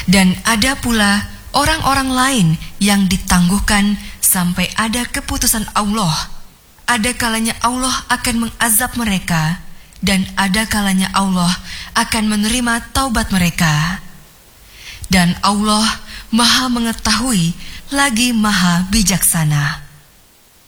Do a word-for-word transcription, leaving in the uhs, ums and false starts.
Dan ada pula orang-orang lain yang ditangguhkan sampai ada keputusan Allah. Ada kalanya Allah akan mengazab mereka, dan ada kalanya Allah akan menerima taubat mereka. Dan Allah Maha mengetahui lagi Maha bijaksana.